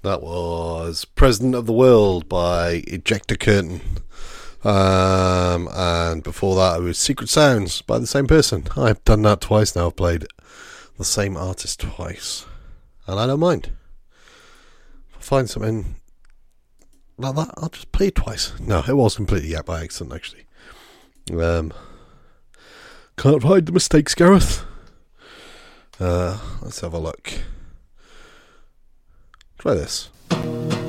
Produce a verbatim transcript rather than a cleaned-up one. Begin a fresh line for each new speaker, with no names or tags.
That was President of the World by Ejector Curtain. Um, and before that, it was Secret Sounds by the same person. I've done that twice now. I've played the same artist twice. And I don't mind. If I find something like that, I'll just play it twice. No, it was completely by accident, actually. Um, can't hide the mistakes, Gareth. Uh, let's have a look. Try this.